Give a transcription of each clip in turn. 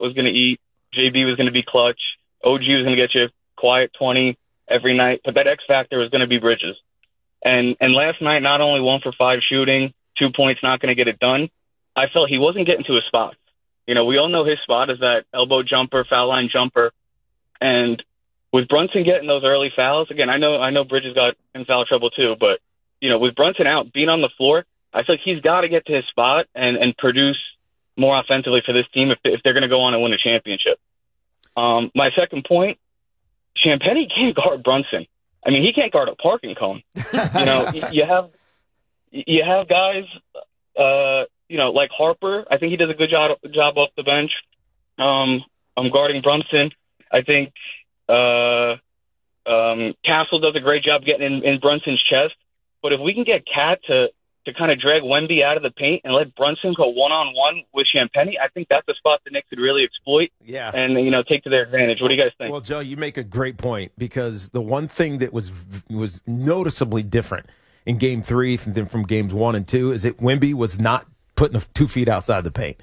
was going to eat. JB was going to be clutch. OG was going to get you a quiet 20 every night. But that X factor was going to be Bridges. And last night, not only 1 for 5 shooting, 2 points, not going to get it done. I felt he wasn't getting to his spots. We all know his spot is that elbow jumper, foul line jumper. And with Brunson getting those early fouls, again, I know Bridges got in foul trouble too, but, with Brunson out, being on the floor, I feel like he's got to get to his spot and produce more offensively for this team if they're going to go on and win a championship. My second point, Champagnie can't guard Brunson. I mean, he can't guard a parking cone. You have guys, like Harper. I think he does a good job off the bench. I'm guarding Brunson. I think Castle does a great job getting in Brunson's chest. But if we can get Cat to kind of drag Wemby out of the paint and let Brunson go one-on-one with Champagnie, I think that's a spot the Knicks could really exploit and, take to their advantage. What do you guys think? Well, Joe, you make a great point because the one thing that was noticeably different in Game 3 than from Games 1 and 2 is that Wemby was not putting 2 feet outside the paint.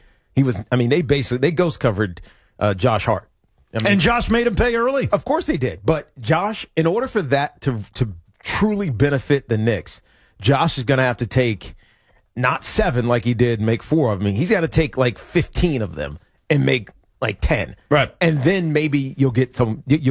They ghost covered Josh Hart. And Josh made him pay early. Of course they did. But Josh, in order for that to truly benefit the Knicks, Josh is going to have to take not 7 like he did, make 4 of them. He's got to take like 15 of them and make like 10. Right. And then maybe you'll get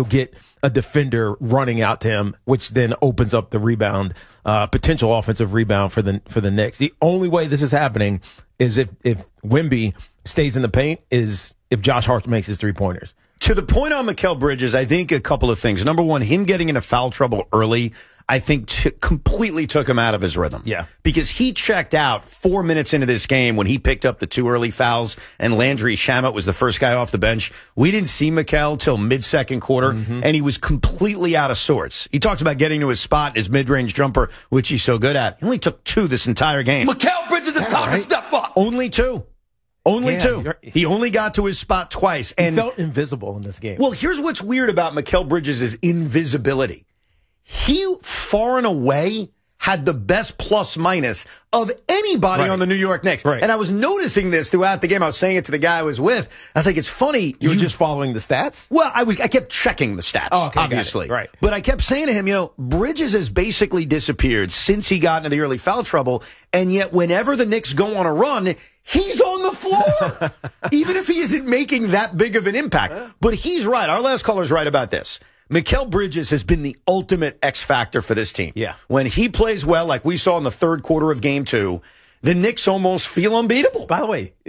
a defender running out to him, which then opens up the rebound, potential offensive rebound for the Knicks. The only way this is happening is if Wemby stays in the paint is if Josh Hart makes his 3-pointers. To the point on Mikal Bridges, I think a couple of things. Number one, him getting into foul trouble early, I think completely took him out of his rhythm. Yeah. Because he checked out 4 minutes into this game when he picked up the 2 early fouls and Landry Shamet was the first guy off the bench. We didn't see Mikal till mid-second quarter, and he was completely out of sorts. He talks about getting to his spot, his mid-range jumper, which he's so good at. He only took 2 this entire game. Mikal Bridges is time to step up. Only 2. Only 2. He only got to his spot twice. And he felt invisible in this game. Well, here's what's weird about Mikal Bridges' invisibility. He far and away had the best plus-minus of anybody on the New York Knicks. Right. And I was noticing this throughout the game. I was saying it to the guy I was with. I was like, it's funny. You were just following the stats? Well, I kept checking the stats, obviously. Right. But I kept saying to him, Bridges has basically disappeared since he got into the early foul trouble, and yet whenever the Knicks go on a run, he's on the floor, even if he isn't making that big of an impact. But he's right. Our last caller's right about this. Mikal Bridges has been the ultimate X factor for this team. Yeah. When he plays well, like we saw in the third quarter of Game 2, the Knicks almost feel unbeatable. By the way,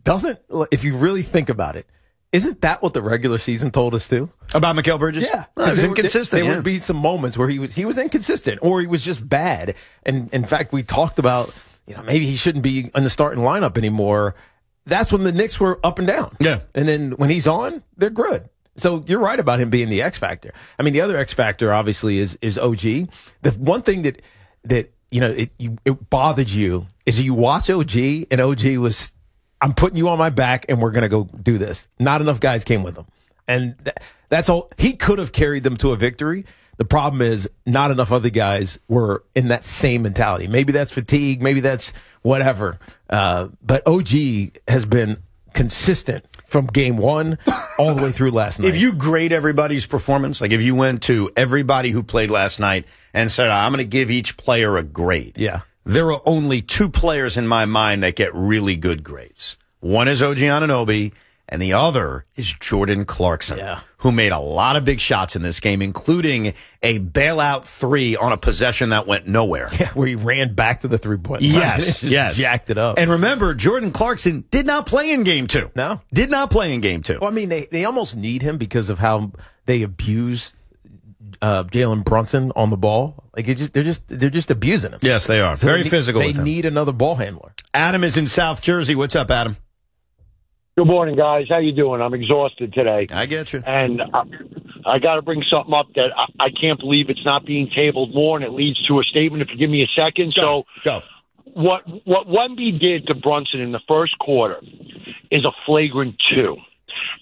if you really think about it, isn't that what the regular season told us too? About Mikal Bridges? Yeah. He was inconsistent. There would be some moments where he was inconsistent or he was just bad. And in fact, we talked about, maybe he shouldn't be in the starting lineup anymore. That's when the Knicks were up and down. Yeah. And then when he's on, they're good. So you're right about him being the X factor. I mean, the other X factor obviously is OG. The one thing that it bothered you is you watch OG and OG was, I'm putting you on my back and we're going to go do this. Not enough guys came with him. And that's all. He could have carried them to a victory. The problem is not enough other guys were in that same mentality. Maybe that's fatigue. Maybe that's whatever. But OG has been consistent from Game 1 all the way through last night. If you grade everybody's performance, like if you went to everybody who played last night and said, I'm going to give each player a grade. Yeah. There are only 2 players in my mind that get really good grades. One is OG Anunoby, and the other is Jordan Clarkson, who made a lot of big shots in this game, including a bailout 3 on a possession that went nowhere. Yeah, where he ran back to the 3-point line. Yes, yes. Jacked it up. And remember, Jordan Clarkson did not play in Game 2. No. Did not play in Game 2. Well, I mean, they almost need him because of how they abuse Jalen Brunson on the ball. Like they're just abusing him. Yes, they are. So very physical with him. They need another ball handler. Adam is in South Jersey. What's up, Adam? Good morning, guys. How you doing? I'm exhausted today. I get you. And I got to bring something up that I can't believe it's not being tabled more, and it leads to a statement. If you give me a second. Go. What Wemby did to Brunson in the first quarter is a flagrant 2.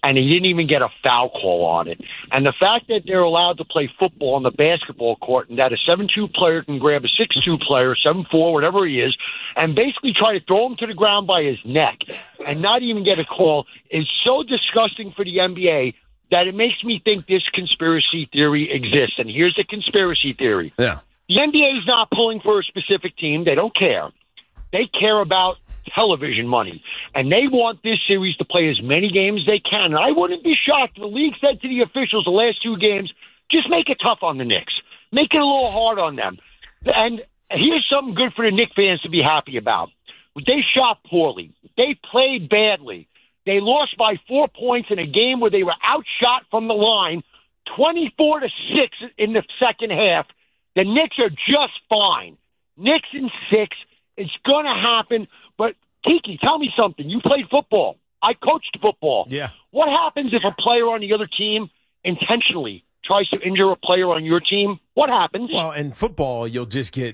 and he didn't even get a foul call on it. And the fact that they're allowed to play football on the basketball court and that a 7'2" player can grab a 6'2" player, 7'4", whatever he is, and basically try to throw him to the ground by his neck and not even get a call is so disgusting for the NBA that it makes me think this conspiracy theory exists. And here's the conspiracy theory. Yeah. The NBA is not pulling for a specific team. They don't care. They care about television money. And they want this series to play as many games as they can. And I wouldn't be shocked if the league said to the officials the last 2 games, just make it tough on the Knicks. Make it a little hard on them. And here's something good for the Knicks fans to be happy about. They shot poorly. They played badly. They lost by 4 points in a game where they were outshot from the line, 24-6 in the second half. The Knicks are just fine. Knicks in 6. It's going to happen. But, Kiki, tell me something. You played football. I coached football. Yeah. What happens if a player on the other team intentionally tries to injure a player on your team? What happens? Well, in football, they'll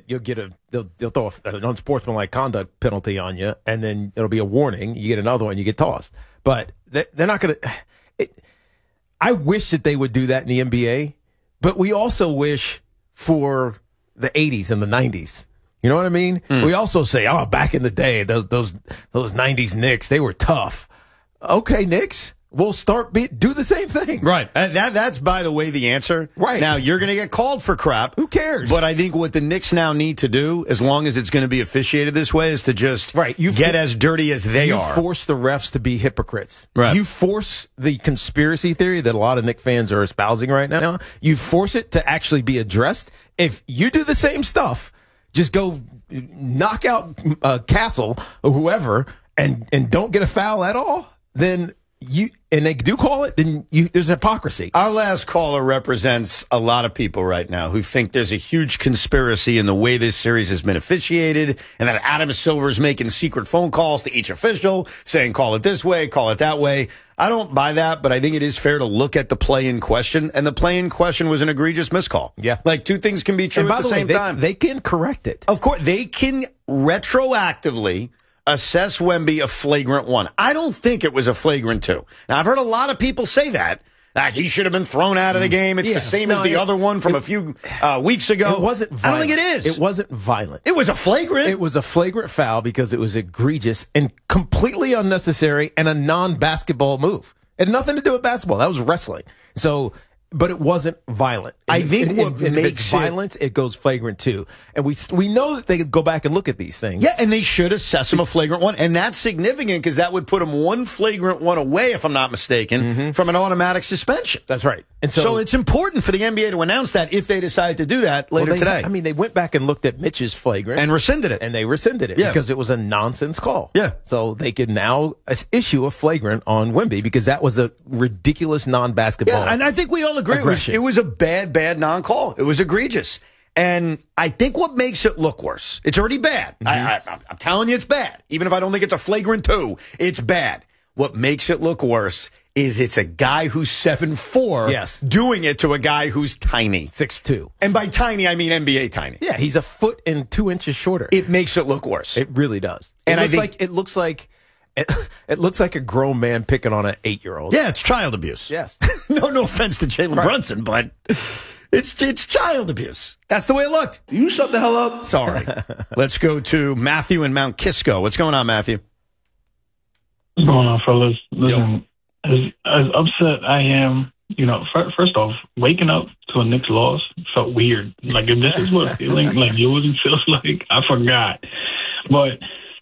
throw an unsportsmanlike conduct penalty on you, and then it'll be a warning. You get another one, you get tossed. But they're not going to. I wish that they would do that in the NBA, but we also wish for the 80s and the 90s. You know what I mean? We also say, oh, back in the day, those 90s Knicks, they were tough. Okay, Knicks, we'll do the same thing. Right. That's, by the way, the answer. Right. Now, you're going to get called for crap. Who cares? But I think what the Knicks now need to do, as long as it's going to be officiated this way, is to just get as dirty as they are. You force the refs to be hypocrites. Right. You force the conspiracy theory that a lot of Knicks fans are espousing right now. You force it to actually be addressed. If you do the same stuff, just go knock out Castle or whoever and don't get a foul at all, then and they do call it, then there's hypocrisy. Our last caller represents a lot of people right now who think there's a huge conspiracy in the way this series has been officiated and that Adam Silver's making secret phone calls to each official saying, call it this way, call it that way. I don't buy that, but I think it is fair to look at the play in question. And the play in question was an egregious miscall. Yeah. Like 2 things can be true at the same time. They can correct it. Of course, they can retroactively assess Wemby a flagrant 1. I don't think it was a flagrant 2. Now, I've heard a lot of people say that he should have been thrown out of the game. It's the same as the other one from a few weeks ago. It wasn't violent. I don't think it is. It wasn't violent. It was a flagrant. It was a flagrant foul because it was egregious and completely unnecessary and a non-basketball move. It had nothing to do with basketball. That was wrestling. So, but it wasn't violent. I think what makes violence, it goes flagrant 2. And we know that they could go back and look at these things. Yeah, and they should assess him a flagrant 1. And that's significant because that would put him 1 flagrant 1 away, if I'm not mistaken, from an automatic suspension. That's right. And so it's important for the NBA to announce that if they decide to do that later today. I mean, they went back and looked at Mitch's flagrant. And rescinded it. And they rescinded it because it was a nonsense call. Yeah. So they can now issue a flagrant on Wemby because that was a ridiculous non-basketball Yeah, and I think we all agree it was a bad non-call. It was egregious. And I think what makes it look worse, it's already bad. I'm telling you it's bad. Even if I don't think it's a flagrant 2, it's bad. What makes it look worse is it's a guy who's 7'4", doing it to a guy who's tiny. 6'2". And by tiny, I mean NBA tiny. Yeah, he's a foot and 2 inches shorter. It makes it look worse. It really does. And it looks like a grown man picking on an 8-year-old. Yeah, it's child abuse. Yes. No offense to Jalen Brunson, but it's child abuse. That's the way it looked. You shut the hell up. Sorry. Let's go to Matthew in Mount Kisco. What's going on, Matthew? What's going on, fellas? Listen, as upset I am, first off, waking up to a Knicks loss felt weird. Like, if this is what feeling like losing feels like, I forgot. But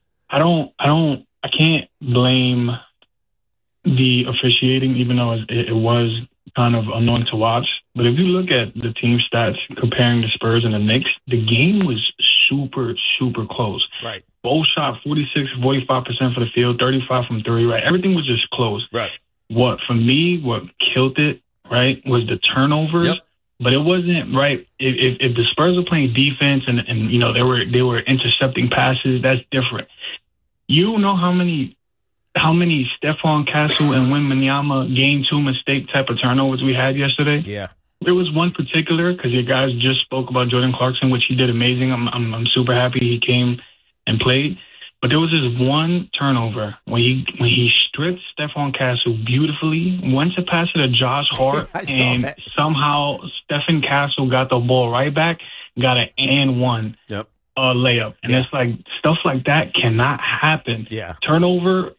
I can't blame the officiating, even though it was kind of annoying to watch. But if you look at the team stats comparing the Spurs and the Knicks, the game was super, super close. Right. Both shot 45% for the field, 35 from 3, right? Everything was just close. Right. What killed it, right, was the turnovers. Yep. But it wasn't, right, if the Spurs were playing defense and they were intercepting passes, that's different. You know how many Stephon Castle and Wembanyama game 2 mistake type of turnovers we had yesterday? Yeah. There was one particular, because you guys just spoke about Jordan Clarkson, which he did amazing. I'm super happy he came and played. But there was this one turnover when he stripped Stephon Castle beautifully, went to pass it to Josh Hart, and somehow Stephen Castle got the ball right back, got an and one layup. And it's like stuff like that cannot happen. Yeah. Turnover,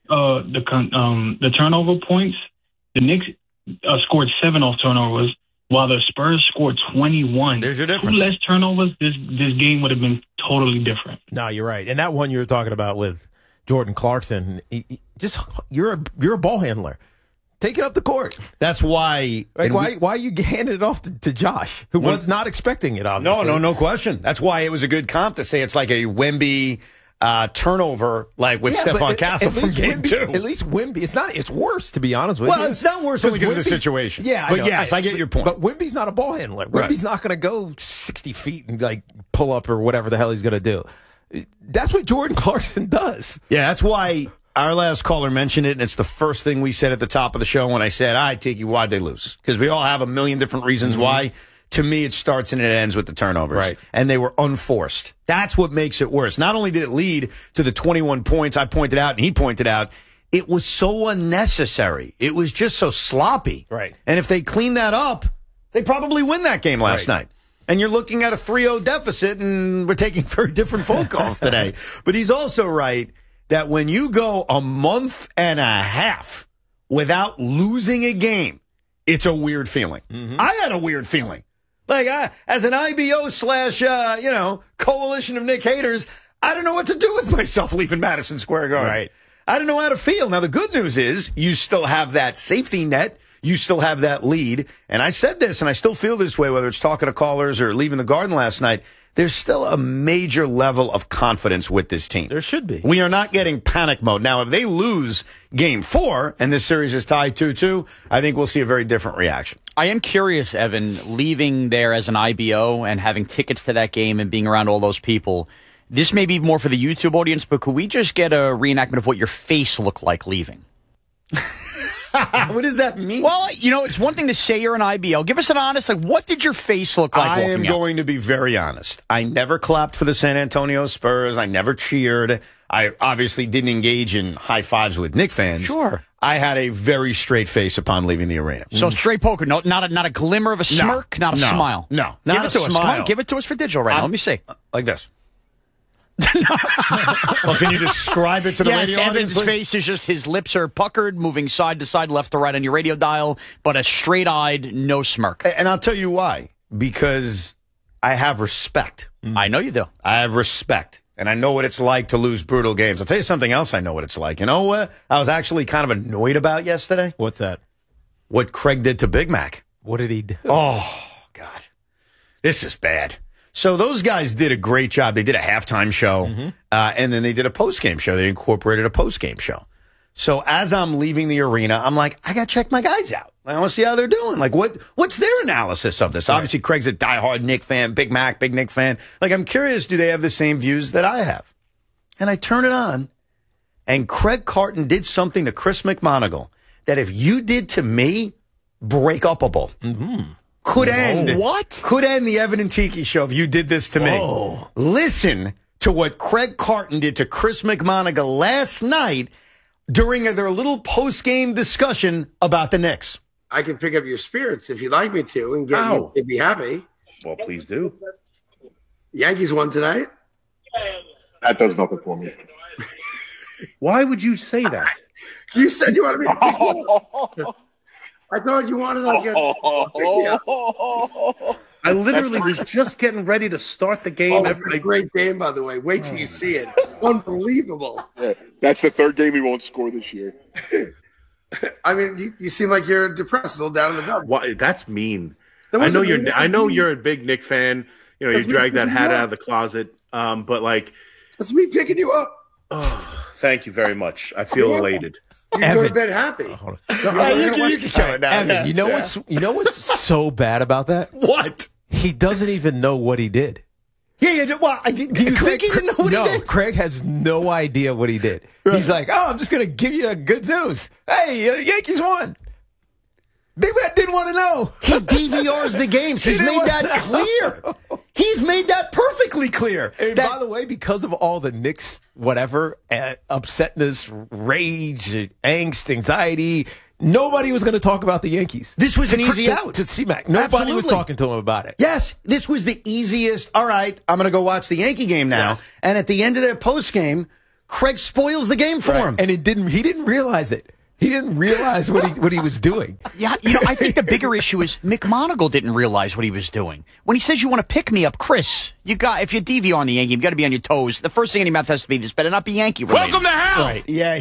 the turnover points, the Knicks scored 7 off turnovers, while the Spurs scored 21. There's your difference. 2 less turnovers, this game would have been totally different. No, you're right. And that one you were talking about with Jordan Clarkson, you're a ball handler. Take it up the court. That's why. Why you handed it off to Josh, who was not expecting it, obviously. No question. That's why it was a good comp to say it's like a Wemby turnover, like with Stephon Castle from game 2. At least Wemby, it's worse, to be honest with you. Well, it's not worse only because of the situation. Yeah, but yes, I get your point. But Wemby's not a ball handler. Wemby's not going to go 60 feet and like pull up or whatever the hell he's going to do. That's what Jordan Clarkson does. Yeah, that's why our last caller mentioned it, and it's the first thing we said at the top of the show when I said, "I take you, why'd they lose?" Because we all have a million different reasons why. To me, it starts and it ends with the turnovers. Right. And they were unforced. That's what makes it worse. Not only did it lead to the 21 points I pointed out and he pointed out, it was so unnecessary. It was just so sloppy. Right. And if they clean that up, they probably win that game last night. And you're looking at a 3-0 deficit, and we're taking very different phone calls today. But he's also right that when you go a month and a half without losing a game, it's a weird feeling. I had a weird feeling. Like, as an IBO / coalition of Knick haters, I don't know what to do with myself leaving Madison Square Garden. Right. I don't know how to feel. Now, the good news is you still have that safety net. You still have that lead. And I said this, and I still feel this way, whether it's talking to callers or leaving the Garden last night. There's still a major level of confidence with this team. There should be. We are not getting panic mode. Now, if they lose game 4 and this series is tied 2-2, I think we'll see a very different reaction. I am curious, Evan, leaving there as an IBO and having tickets to that game and being around all those people. This may be more for the YouTube audience, but could we just get a reenactment of what your face looked like leaving? What does that mean? Well, it's one thing to say you're an IBO. Give us an honest, what did your face look like I walking am out? going to be very honest. I never clapped for the San Antonio Spurs. I never cheered. I obviously didn't engage in high fives with Knick fans. Sure. I had a very straight face upon leaving the arena. So straight poker, not a glimmer of a smirk, not a smile. No, give not it to a us. smile. Come on, give it to us for digital right now. Let me see. Like this. Well, can you describe it to the radio audience, Evan's please? face is just his lips are puckered, moving side to side, left to right on your radio dial, but a straight-eyed, no smirk. And I'll tell you why. Because I have respect. I know you do. I have respect. And I know what it's like to lose brutal games. I'll tell you something else I know what it's like. You know what I was actually kind of annoyed about yesterday? What's that? What Craig did to Big Mac. What did he do? Oh, God. This is bad. So those guys did a great job. They did a halftime show, and then they did a postgame show. They incorporated a postgame show. So as I'm leaving the arena, I'm like, I got to check my guys out. I want to see how they're doing. Like, what's their analysis of this? Right. Obviously, Craig's a diehard Knick fan, Big Mac, big Knick fan. Like, I'm curious, do they have the same views that I have? And I turn it on, and Craig Carton did something to Chris McMonagle that if you did to me, break-upable. Could end. What? Could end the Evan and Tiki show if you did this to me. Listen to what Craig Carton did to Chris McMonagle last night during their little post-game discussion about the Knicks. I can pick up your spirits if you'd like me to and get you to be happy. Well, please do. Yankees won tonight. That does nothing for me. Why would you say that? You said you wanted me to I thought you wanted I literally was just getting ready to start the game. A great game, by the way. Wait till you see it. Unbelievable. Yeah, that's the third game he won't score this year. I mean, you seem like you're depressed, a little down in the dumps. Why, that's mean. I know you're a big Knick fan. You drag that hat out of the closet. But like, that's me picking you up. Oh, thank you very much. I feel elated. You go to bed happy. You can kill it now. Evan, you know what's so bad about that? What? He doesn't even know what he did. Yeah. Well, do you think he didn't know what he did? No, Craig has no idea what he did. Right. He's like, I'm just going to give you good news. Hey, Yankees won. Big Mac didn't want to know. He DVRs the games. He's made that clear. He's made that perfectly clear. And by the way, because of all the Knicks, whatever, upsetness, rage, angst, anxiety, nobody was going to talk about the Yankees. This was an easy out. To C-Mac. Nobody was talking to him about it. Yes, this was the easiest. All right, I'm going to go watch the Yankee game now. Yes. And at the end of their post game, Craig spoils the game for him. And he didn't realize it. He didn't realize what he was doing. Yeah, I think the bigger issue is McMonagle didn't realize what he was doing. When he says you want to pick me up, Chris, if you're DVR on the Yankee, you've got to be on your toes. The first thing in your mouth has to be, this better not be Yankee related. Welcome to hell! Right. Yeah,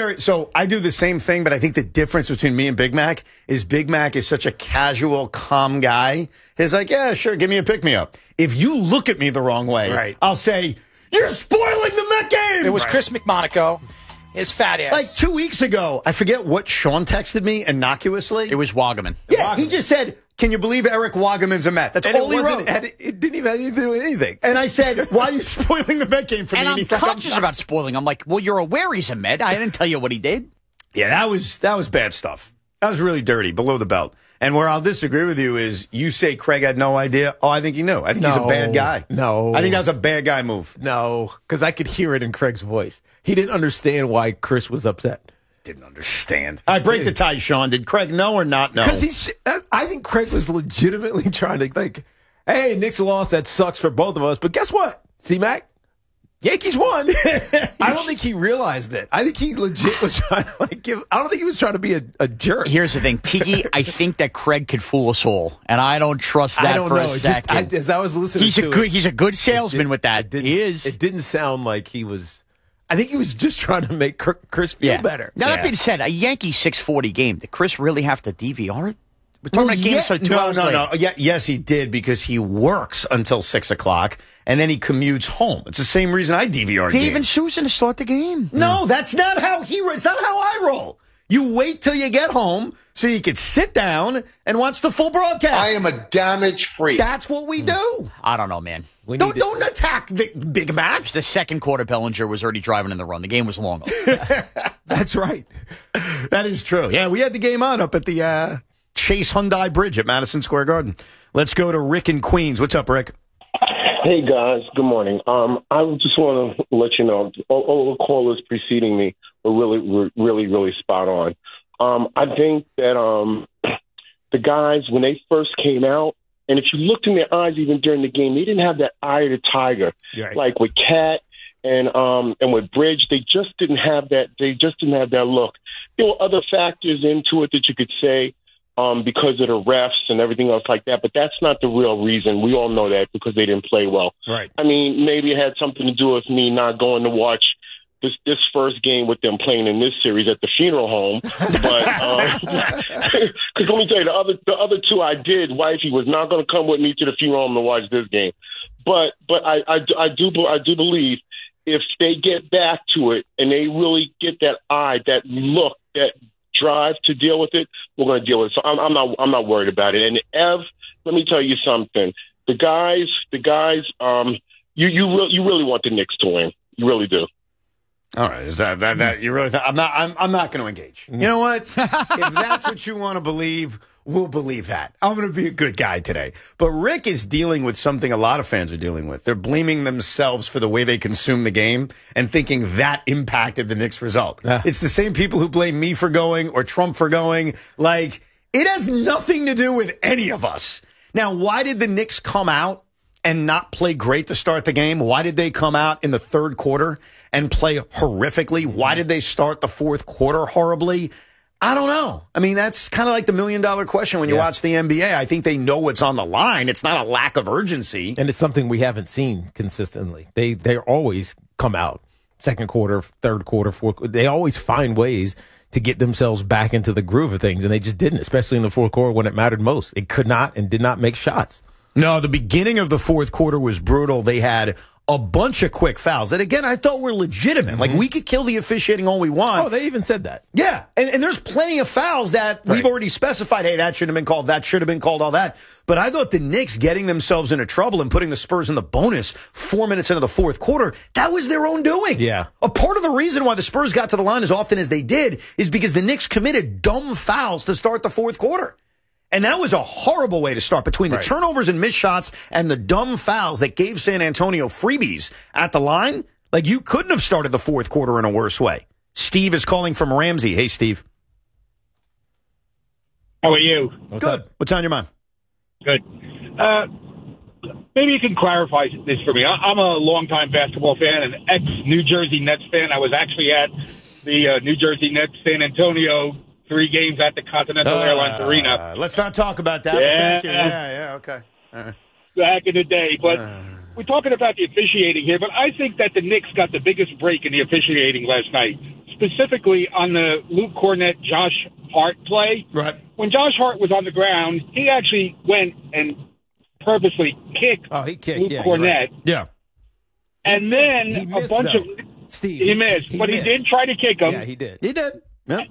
so I do the same thing, but I think the difference between me and Big Mac is Big Mac is such a casual, calm guy. He's like, yeah, sure, give me a pick-me-up. If you look at me the wrong way, I'll say, you're spoiling the Met game! It was Chris McMonagle. His fat ass. Like 2 weeks ago, I forget what Sean texted me innocuously. It was Wagaman. Yeah, he just said, can you believe Eric Wagaman's a Met? That's all he wrote. It didn't even have anything to do with anything. And I said, why are you spoiling the Met game for me? And I'm conscious about spoiling. I'm like, well, you're aware he's a Met. I didn't tell you what he did. Yeah, that was bad stuff. That was really dirty, below the belt. And where I'll disagree with you is you say Craig had no idea. Oh, I think he knew. I think he's a bad guy. No. I think that was a bad guy move. No, because I could hear it in Craig's voice. He didn't understand why Chris was upset. Didn't understand. I break the tie, Sean. Did Craig know or not know? Because I think Craig was legitimately trying to think, hey, Knicks lost. That sucks for both of us. But guess what, C-Mac? Yankees won. I don't think he realized it. I think he legit was trying to I don't think he was trying to be a jerk. Here's the thing, Tiggy. I think that Craig could fool us all, and I don't trust that a second. As I was listening, he's a good salesman with that. He is. It didn't sound like he was. I think he was just trying to make Chris feel better. Now that being said, a Yankee 640 game. Did Chris really have to DVR it? We're talking about games so 2 hours later. No. Yeah, yes, he did because he works until 6 o'clock and then he commutes home. It's the same reason I DVR games. Dave and Susan to start the game. No, that's not how it's not how I roll. You wait till you get home so you could sit down and watch the full broadcast. I am a damage free. That's what we do. I don't know, man. Don't attack the Big Mac. The second quarter, Bellinger was already driving in the run. The game was long. That's right. That is true. Yeah, we had the game on up at the Chase Hyundai Bridge at Madison Square Garden. Let's go to Rick in Queens. What's up, Rick? Hey, guys. Good morning. I just want to let you know, all the callers preceding me were really spot on. I think that the guys, when they first came out, and if you looked in their eyes even during the game, they didn't have that eye of the tiger. Right. Like with Cat and with Bridge, they just didn't have that. They just didn't have that look. There were other factors into it that you could say, because of the refs and everything else like that. But that's not the real reason. We all know that because they didn't play well. Right. I mean, maybe it had something to do with me not going to watch this first game with them playing in this series at the funeral home. But because let me tell you, the other two I did. Wifey was not going to come with me to the funeral home to watch this game. But I do believe if they get back to it and they really get that eye, that look, that drive to deal with it, we're going to deal with it. So I'm not worried about it. And Ev, let me tell you something. The guys, you really want the Knicks to win. You really do. All right, is that you really? I'm not going to engage. You know what? If that's what you want to believe, we'll believe that. I'm going to be a good guy today. But Rick is dealing with something a lot of fans are dealing with. They're blaming themselves for the way they consume the game and thinking that impacted the Knicks' result. It's the same people who blame me for going or Trump for going. Like, it has nothing to do with any of us. Now, why did the Knicks come out and not play great to start the game? Why did they come out in the third quarter and play horrifically? Why did they start the fourth quarter horribly? I don't know. I mean, that's kind of like the $1 million question when you watch the NBA. I think they know what's on the line. It's not a lack of urgency. And it's something we haven't seen consistently. They always come out second quarter, third quarter, fourth quarter. They always find ways to get themselves back into the groove of things, and they just didn't, especially in the fourth quarter when it mattered most. It could not and did not make shots. No, the beginning of the fourth quarter was brutal. They had a bunch of quick fouls that, again, I thought were legitimate. Mm-hmm. Like, we could kill the officiating all we want. Oh, they even said that. Yeah, and there's plenty of fouls that we've already specified, hey, that should have been called, that should have been called, all that. But I thought the Knicks getting themselves into trouble and putting the Spurs in the bonus 4 minutes into the fourth quarter, that was their own doing. Yeah. A part of the reason why the Spurs got to the line as often as they did is because the Knicks committed dumb fouls to start the fourth quarter. And that was a horrible way to start between the turnovers and missed shots and the dumb fouls that gave San Antonio freebies at the line. Like, you couldn't have started the fourth quarter in a worse way. Steve is calling from Ramsey. Hey, Steve. How are you? Good. What's on your mind? Good. Maybe you can clarify this for me. I'm a longtime basketball fan, an ex-New Jersey Nets fan. I was actually at the New Jersey Nets San Antonio 3 games at the Continental Airlines Arena. Let's not talk about that. Yeah. Thank you. Yeah, okay. Back in the day. But we're talking about the officiating here, but I think that the Knicks got the biggest break in the officiating last night, specifically on the Luke Cornett, Josh Hart play. Right. When Josh Hart was on the ground, he actually went and purposely kicked Luke Cornett. Right. Yeah. And then he missed, a bunch though. of... Steve, he missed, but he did try to kick him. Yeah, he did. He did. Yeah.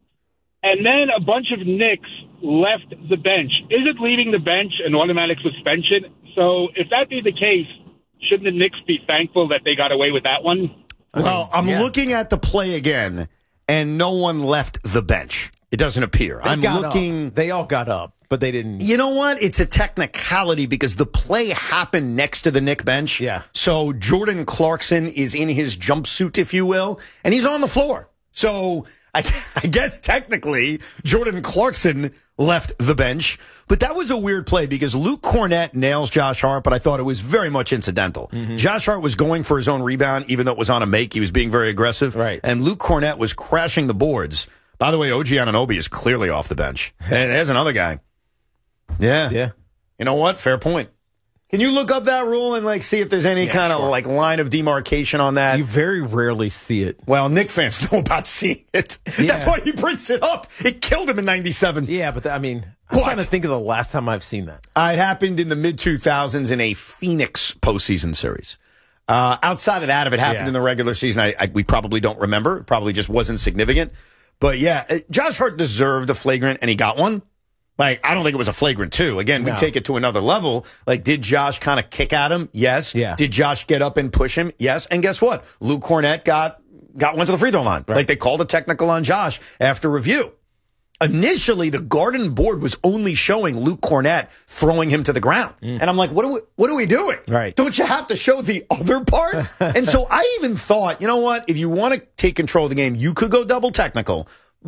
And then a bunch of Knicks left the bench. Is it leaving the bench an automatic suspension? So if that be the case, shouldn't the Knicks be thankful that they got away with that one? Well, I'm looking at the play again, and no one left the bench. It doesn't appear. I'm looking. They all got up, but they didn't. You know what? It's a technicality because the play happened next to the Knick bench. Yeah. So Jordan Clarkson is in his jumpsuit, if you will, and he's on the floor. So I guess technically Jordan Clarkson left the bench. But that was a weird play because Luke Cornett nails Josh Hart, but I thought it was very much incidental. Mm-hmm. Josh Hart was going for his own rebound, even though it was on a make. He was being very aggressive. Right. And Luke Cornett was crashing the boards. By the way, OG Anunoby is clearly off the bench. And there's another guy. Yeah. Yeah. You know what? Fair point. Can you look up that rule and see if there's any kind of line of demarcation on that? You very rarely see it. Well, Knick fans know about seeing it. Yeah. That's why he brings it up. It killed him in 97. Yeah, but I'm trying to think of the last time I've seen that. It happened in the mid-2000s in a Phoenix postseason series. Outside of that, if it happened in the regular season, we probably don't remember. It probably just wasn't significant. But yeah, Josh Hart deserved a flagrant, and he got one. I don't think it was a flagrant 2. Again, we take it to another level. Did Josh kind of kick at him? Yes. Yeah. Did Josh get up and push him? Yes. And guess what? Luke Cornett got one to the free throw line. Right. They called a technical on Josh after review. Initially, the Garden board was only showing Luke Cornett throwing him to the ground. And I'm like, what are we doing? Right. Don't you have to show the other part? And so I even thought, you know what? If you want to take control of the game, you could go double technical.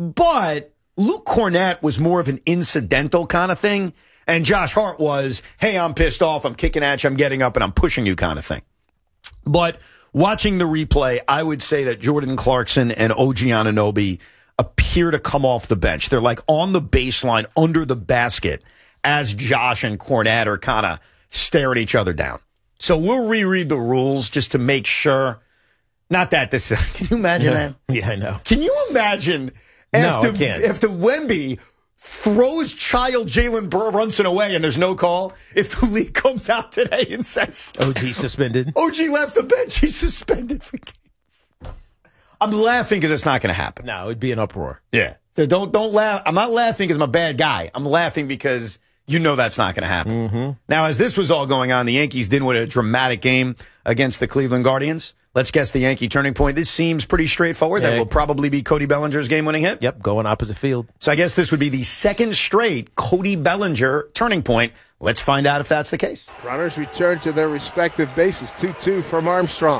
But Luke Cornett was more of an incidental kind of thing. And Josh Hart was, hey, I'm pissed off. I'm kicking at you. I'm getting up and I'm pushing you kind of thing. But watching the replay, I would say that Jordan Clarkson and OG Anunoby appear to come off the bench. They're on the baseline under the basket as Josh and Cornett are kind of staring each other down. So we'll reread the rules just to make sure. Not that this, can you imagine that? Yeah, I know. Can you imagine after Wemby throws child Jalen Brunson away and there's no call, if the league comes out today and says OG suspended. OG left the bench, he's suspended for game. I'm laughing because it's not going to happen. No, it'd be an uproar. Yeah. Don't laugh. I'm not laughing because I'm a bad guy. I'm laughing because you know that's not going to happen. Mm-hmm. Now, as this was all going on, the Yankees did win a dramatic game against the Cleveland Guardians. Let's guess the Yankee turning point. This seems pretty straightforward. That will probably be Cody Bellinger's game-winning hit. Yep, going opposite field. So I guess this would be the second straight Cody Bellinger turning point. Let's find out if that's the case. Runners return to their respective bases. 2-2 from Armstrong.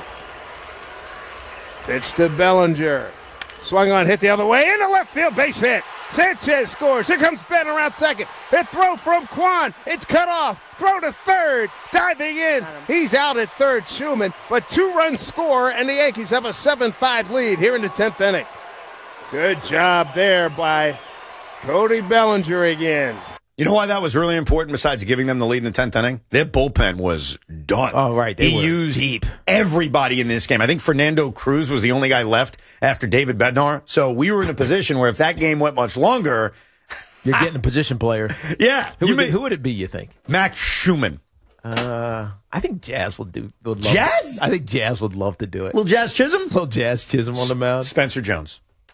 Pitch to Bellinger. Swung on, hit the other way, into left field, base hit. Sanchez scores. Here comes Ben around second. Hit throw from Kwan. It's cut off. Throw to third. Diving in. He's out at third, Schumann. But 2-run score, and the Yankees have a 7-5 lead here in the 10th inning. Good job there by Cody Bellinger again. You know why that was really important besides giving them the lead in the 10th inning? Their bullpen was done. Oh, right. He used everybody in this game. I think Fernando Cruz was the only guy left after David Bednar. So we were in a position where if that game went much longer... You're getting a position player. Yeah. Who would it be, you think? Max Schumann. I think Jazz would love Jazz? I think Jazz would love to do it. Little Jazz Chisholm? Little Jazz Chisholm on the mound. Spencer Jones.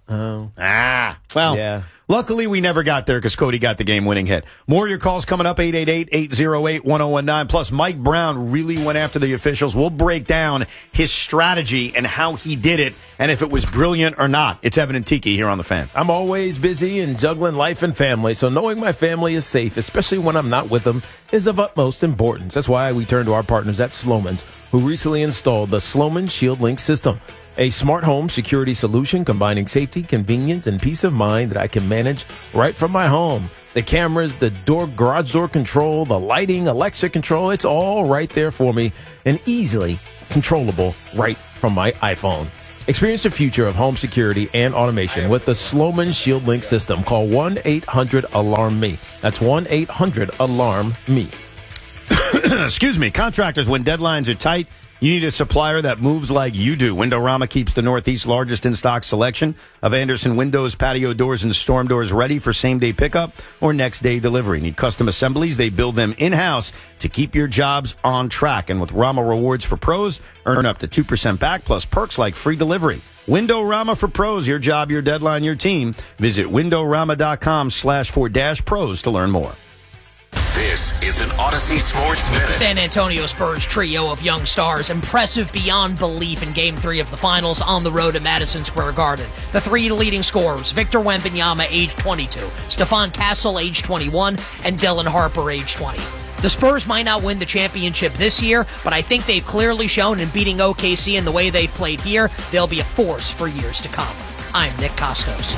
Oh. Well, yeah. Luckily, we never got there because Cody got the game-winning hit. More of your calls coming up, 888-808-1019. Plus, Mike Brown really went after the officials. We'll break down his strategy and how he did it and if it was brilliant or not. It's Evan and Tiki here on The Fan. I'm always busy and juggling life and family, so knowing my family is safe, especially when I'm not with them, is of utmost importance. That's why we turn to our partners at Slomin's, who recently installed the Slomin Shield Link system. A smart home security solution combining safety, convenience, and peace of mind that I can manage right from my home. The cameras, the garage door control, the lighting, Alexa control, it's all right there for me and easily controllable right from my iPhone. Experience the future of home security and automation with the Slomin Shield Link system. Call 1-800-ALARM-ME. That's 1-800-ALARM-ME. Excuse me. Contractors, when deadlines are tight, you need a supplier that moves like you do. Windorama keeps the Northeast's largest in-stock selection of Anderson windows, patio doors, and storm doors ready for same-day pickup or next-day delivery. Need custom assemblies? They build them in-house to keep your jobs on track. And with Rama Rewards for Pros, earn up to 2% back plus perks like free delivery. Windorama for Pros, your job, your deadline, your team. Visit windorama.com/4-pros to learn more. This is an Odyssey Sports Minute. San Antonio Spurs trio of young stars, impressive beyond belief in Game 3 of the Finals on the road at Madison Square Garden. The three leading scorers, Victor Wembanyama, age 22, Stephon Castle, age 21, and Dylan Harper, age 20. The Spurs might not win the championship this year, but I think they've clearly shown in beating OKC and the way they've played here, they'll be a force for years to come. I'm Nick Costos.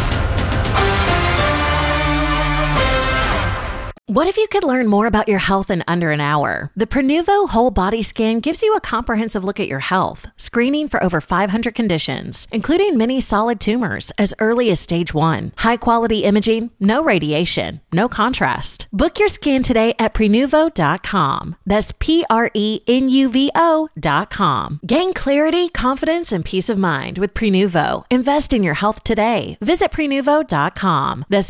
What if you could learn more about your health in under an hour? The Prenuvo Whole Body Scan gives you a comprehensive look at your health, screening for over 500 conditions, including many solid tumors as early as stage 1. High-quality imaging, no radiation, no contrast. Book your scan today at Prenuvo.com. That's Prenuvo.com. Gain clarity, confidence, and peace of mind with Prenuvo. Invest in your health today. Visit Prenuvo.com. That's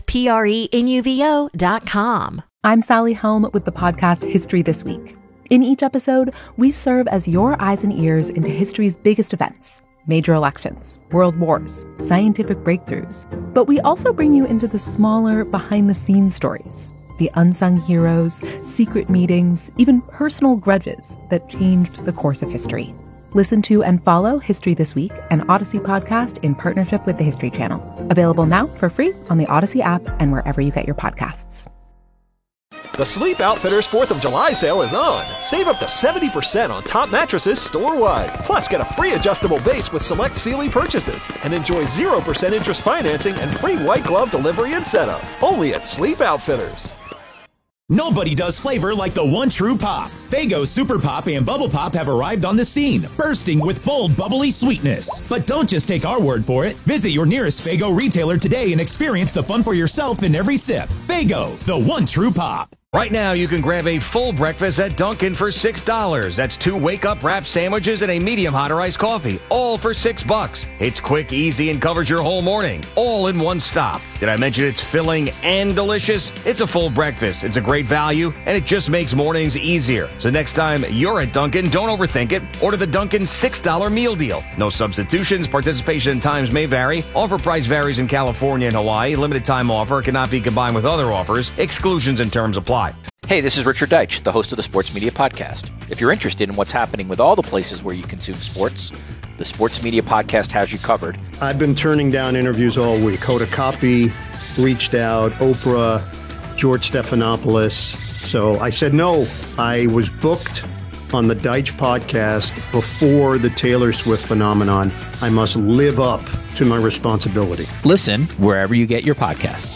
Prenuvo.com. I'm Sally Helm with the podcast History This Week. In each episode, we serve as your eyes and ears into history's biggest events, major elections, world wars, scientific breakthroughs. But we also bring you into the smaller, behind-the-scenes stories, the unsung heroes, secret meetings, even personal grudges that changed the course of history. Listen to and follow History This Week, an Odyssey podcast in partnership with the History Channel. Available now for free on the Odyssey app and wherever you get your podcasts. The Sleep Outfitters 4th of July sale is on. Save up to 70% on top mattresses store-wide. Plus, get a free adjustable base with select Sealy purchases. And enjoy 0% interest financing and free white glove delivery and setup. Only at Sleep Outfitters. Nobody does flavor like the one true pop. Faygo Super Pop and Bubble Pop have arrived on the scene, bursting with bold, bubbly sweetness. But don't just take our word for it. Visit your nearest Faygo retailer today and experience the fun for yourself in every sip. Faygo, the one true pop. Right now, you can grab a full breakfast at Dunkin' for $6. That's 2 wake-up wrap sandwiches and a medium hot or iced coffee, all for $6. It's quick, easy, and covers your whole morning, all in one stop. Did I mention it's filling and delicious? It's a full breakfast. It's a great value, and it just makes mornings easier. So next time you're at Dunkin', don't overthink it. Order the Dunkin' $6 meal deal. No substitutions. Participation times may vary. Offer price varies in California and Hawaii. Limited time offer cannot be combined with other offers. Exclusions and terms apply. Hey, this is Richard Deitch, the host of the Sports Media Podcast. If you're interested in what's happening with all the places where you consume sports, the Sports Media Podcast has you covered. I've been turning down interviews all week. Hoda Kotb reached out, Oprah, George Stephanopoulos. So I said no. I was booked on the Deitch Podcast before the Taylor Swift phenomenon. I must live up to my responsibility. Listen wherever you get your podcasts.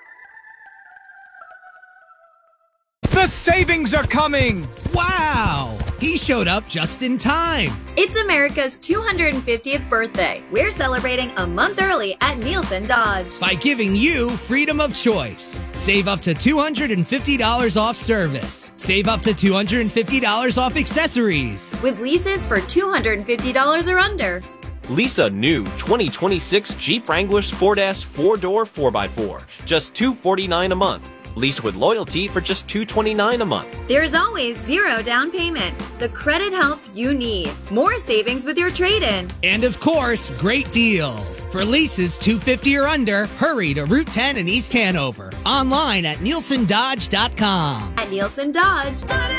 The savings are coming! Wow! He showed up just in time. It's America's 250th birthday. We're celebrating a month early at Nielsen Dodge. By giving you freedom of choice. Save up to $250 off service. Save up to $250 off accessories. With leases for $250 or under. Lease a new 2026 Jeep Wrangler Sport S 4-door 4x4. Just $249 a month. Lease with loyalty for just $229 a month. There's always zero down payment. The credit help you need. More savings with your trade-in. And of course, great deals. For leases $250 or under, hurry to Route 10 in East Hanover. Online at NielsenDodge.com. At Nielsen Dodge.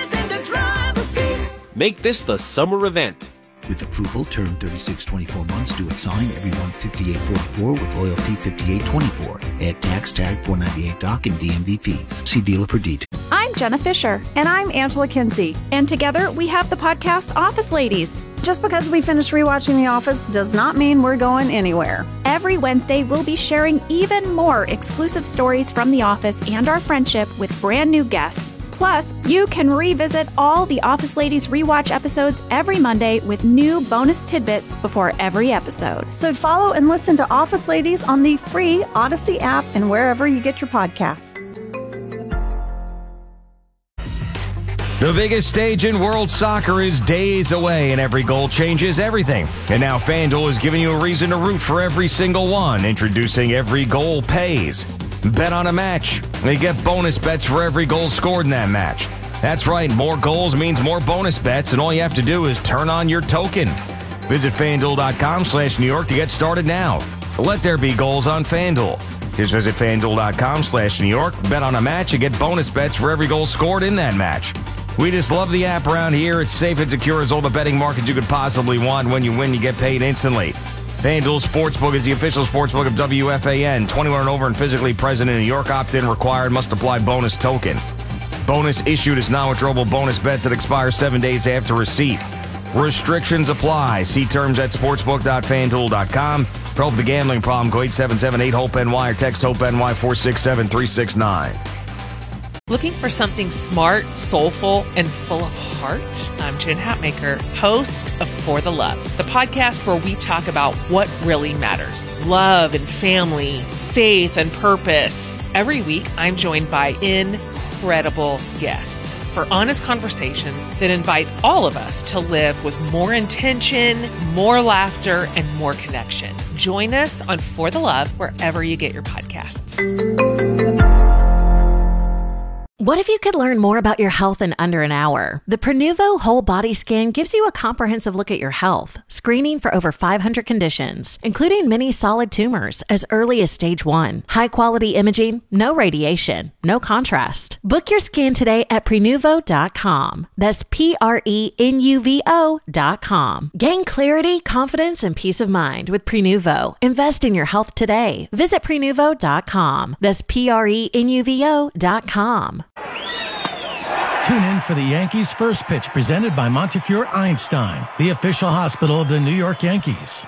Make this the summer event. With approval, term 36-24 months, due at sign, every month $58.44 with loyalty $58.24. Add tax tag $498 doc and DMV fees. See dealer for details. I'm Jenna Fisher. And I'm Angela Kinsey. And together we have the podcast Office Ladies. Just because we finished rewatching The Office does not mean we're going anywhere. Every Wednesday, we'll be sharing even more exclusive stories from The Office and our friendship with brand new guests. Plus, you can revisit all the Office Ladies rewatch episodes every Monday with new bonus tidbits before every episode. So follow and listen to Office Ladies on the free Odyssey app and wherever you get your podcasts. The biggest stage in world soccer is days away, and every goal changes everything. And now FanDuel is giving you a reason to root for every single one, introducing Every Goal Pays. Bet on a match. You get bonus bets for every goal scored in that match. That's right, more goals means more bonus bets, and all you have to do is turn on your token. Visit FanDuel.com/New York to get started now. Let there be goals on FanDuel. Just visit FanDuel.com/New York, bet on a match, and get bonus bets for every goal scored in that match. We just love the app around here. It's safe and secure as all the betting markets you could possibly want. When you win, you get paid instantly. FanDuel Sportsbook is the official sportsbook of WFAN. 21 and over and physically present in New York. Opt-in required. Must apply bonus token. Bonus issued is non-withdrawable bonus bets that expire 7 days after receipt. Restrictions apply. See terms at sportsbook.fanduel.com. For help with the gambling problem, call 877-8-HOPE-NY or text HOPE-NY 467-369. Looking for something smart, soulful, and full of heart? I'm Jen Hatmaker, host of For the Love, the podcast where we talk about what really matters. Love and family, faith and purpose. Every week, I'm joined by incredible guests for honest conversations that invite all of us to live with more intention, more laughter, and more connection. Join us on For the Love wherever you get your podcasts. What if you could learn more about your health in under an hour? The Prenuvo Whole Body Scan gives you a comprehensive look at your health, screening for over 500 conditions, including many solid tumors as early as stage 1. High-quality imaging, no radiation, no contrast. Book your scan today at Prenuvo.com. That's Prenuvo.com. Gain clarity, confidence, and peace of mind with Prenuvo. Invest in your health today. Visit Prenuvo.com. That's Prenuvo.com. Tune in for the Yankees' first pitch presented by Montefiore Einstein, the official hospital of the New York Yankees.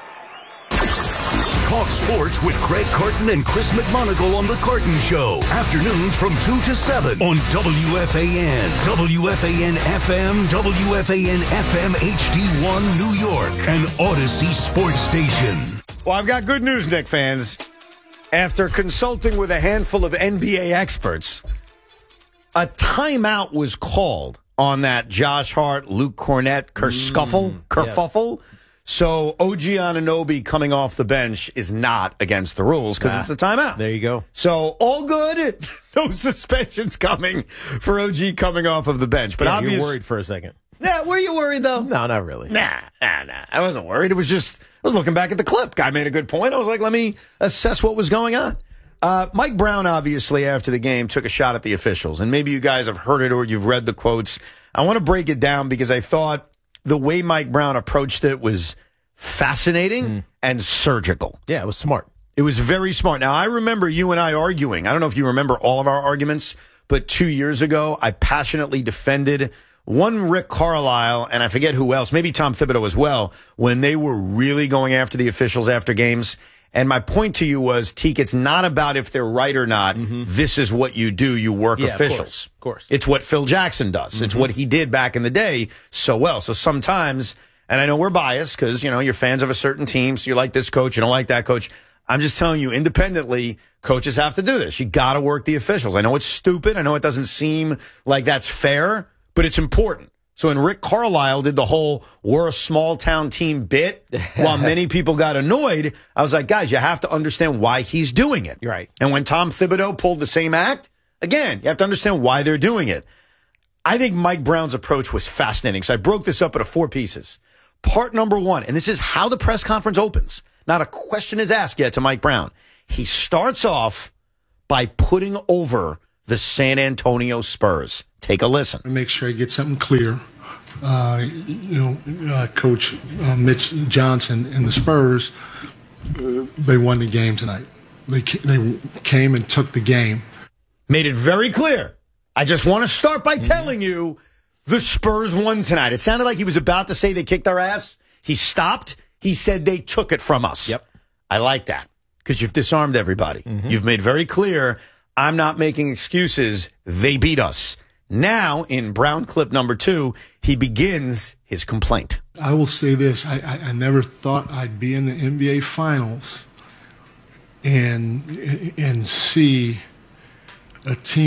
Talk sports with Greg Carton and Chris McMonagle on The Carton Show. Afternoons from 2 to 7 on WFAN, WFAN FM, WFAN FM HD1 New York, and Odyssey Sports Station. Well, I've got good news, Knick fans. After consulting with a handful of NBA experts, a timeout was called on that Josh Hart, Luke Cornett kerfuffle. Yes. So OG Anunoby coming off the bench is not against the rules because it's a timeout. There you go. So all good. No suspensions coming for OG coming off of the bench. But obviously, you're worried for a second. Yeah, were you worried though? No, not really. Nah. I wasn't worried. It was just, I was looking back at the clip. Guy made a good point. I was like, let me assess what was going on. Mike Brown, obviously, after the game, took a shot at the officials. And maybe you guys have heard it or you've read the quotes. I want to break it down because I thought the way Mike Brown approached it was fascinating and surgical. Yeah, it was smart. It was very smart. Now, I remember you and I arguing. I don't know if you remember all of our arguments, but 2 years ago, I passionately defended one Rick Carlisle, and I forget who else, maybe Tom Thibodeau as well, when they were really going after the officials after games. And my point to you was, Teak, it's not about if they're right or not. This is what you do. You work officials. Of course. It's what Phil Jackson does. It's what he did back in the day so well. So sometimes, and I know we're biased because, you know, you're fans of a certain team, so you like this coach, you don't like that coach. I'm just telling you, independently, coaches have to do this. You got to work the officials. I know it's stupid. I know it doesn't seem like that's fair, but it's important. So when Rick Carlisle did the whole we're a small town team bit, while many people got annoyed, I was like, guys, you have to understand why he's doing it. You're right. And when Tom Thibodeau pulled the same act, Again, you have to understand why they're doing it. I think Mike Brown's approach was fascinating. So I broke this up into 4 pieces. Part number 1, and this is how the press conference opens. Not a question is asked yet to Mike Brown. He starts off by putting over the San Antonio Spurs. Take a listen. Make sure I get something clear. Coach Mitch Johnson and the Spurs, they won the game tonight. They came and took the game. Made it very clear. I just want to start by telling you the Spurs won tonight. It sounded like he was about to say they kicked our ass. He stopped. He said they took it from us. Yep. I like that because you've disarmed everybody. You've made very clear, I'm not making excuses. They beat us. Now, in Brown clip number 2, he begins his complaint. I will say this. I never thought I'd be in the NBA Finals and see a team